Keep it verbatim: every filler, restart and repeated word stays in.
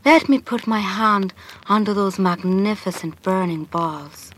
Let me put my hand under those magnificent burning balls.